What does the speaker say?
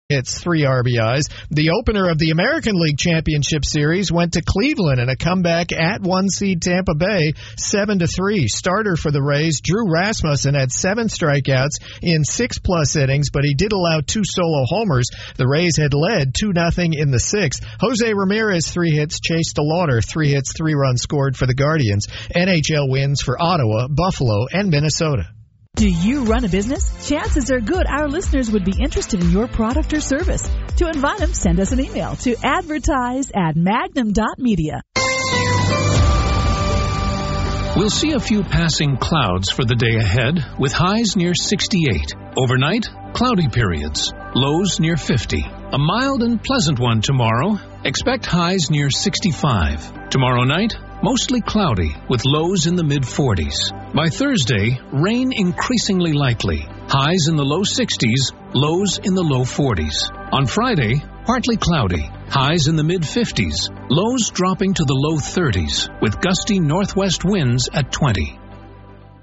hits, 3 RBIs. The opener of the American League Championship Series went to Cleveland in a comeback at 1-seed Tampa Bay, 7-3. Starter for the Rays, Drew Rasmussen, had 7 strikeouts in 6+ innings, but he did allow 2 solo homers. The Rays had led 2-0 in the 6th. Jose Ramirez, 3 hits. Chase DeLauder, 3 hits, 3 runs scored for the Guardians. NHL wins for Ottawa, Buffalo, and Minnesota. Do you run a business? Chances are good our listeners would be interested in your product or service. To invite them, send us an email to advertise@magnum.media. We'll see a few passing clouds for the day ahead, with highs near 68. Overnight, cloudy periods, lows near 50. A mild and pleasant one tomorrow. Expect highs near 65. Tomorrow night, mostly cloudy, with lows in the mid-40s. By Thursday, rain increasingly likely. Highs in the low 60s, lows in the low 40s. On Friday, partly cloudy. Highs in the mid-50s, lows dropping to the low 30s, with gusty northwest winds at 20.